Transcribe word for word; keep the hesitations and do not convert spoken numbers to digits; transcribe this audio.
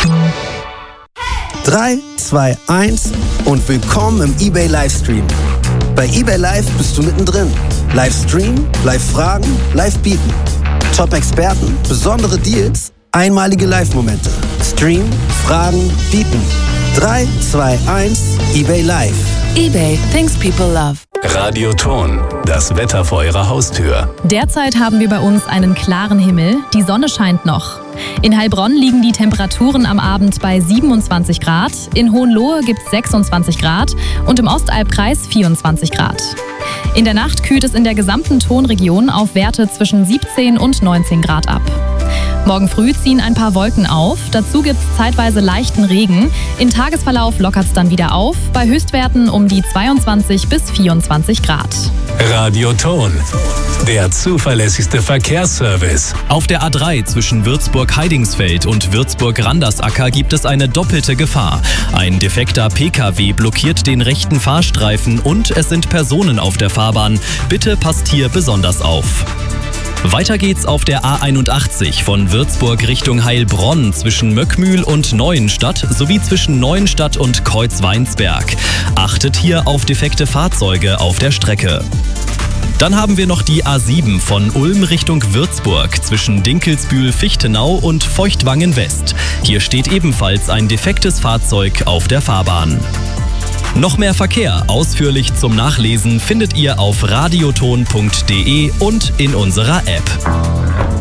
drei, zwei, eins und willkommen im eBay Livestream. Bei eBay Live bist du mittendrin. Livestream, Live-Fragen, Live-Bieten. Top-Experten, besondere Deals, einmalige Live-Momente. Stream, Fragen, Bieten. drei, zwei, eins, eBay Live. eBay, things people love. Radioton, das Wetter vor Ihrer Haustür. Derzeit haben wir bei uns einen klaren Himmel, die Sonne scheint noch. In Heilbronn liegen die Temperaturen am Abend bei siebenundzwanzig Grad, in Hohenlohe gibt es sechsundzwanzig Grad und im Ostalbkreis vierundzwanzig Grad. In der Nacht kühlt es in der gesamten Tonregion auf Werte zwischen siebzehn und neunzehn Grad ab. Morgen früh ziehen ein paar Wolken auf, dazu gibt es zeitweise leichten Regen. Im Tagesverlauf lockert es dann wieder auf, bei Höchstwerten um die zweiundzwanzig bis vierundzwanzig Grad. Radioton, der zuverlässigste Verkehrsservice. Auf der A drei zwischen Würzburg-Heidingsfeld und Würzburg-Randersacker gibt es eine doppelte Gefahr. Ein defekter P K W blockiert den rechten Fahrstreifen und es sind Personen auf der Fahrbahn. Bitte passt hier besonders auf. Weiter geht's auf der A einundachtzig von Würzburg Richtung Heilbronn zwischen Möckmühl und Neuenstadt sowie zwischen Neuenstadt und Kreuzweinsberg. Achtet hier auf defekte Fahrzeuge auf der Strecke. Dann haben wir noch die A sieben von Ulm Richtung Würzburg zwischen Dinkelsbühl-Fichtenau und Feuchtwangen-West. Hier steht ebenfalls ein defektes Fahrzeug auf der Fahrbahn. Noch mehr Verkehr ausführlich zum Nachlesen findet ihr auf radioton punkt de und in unserer App.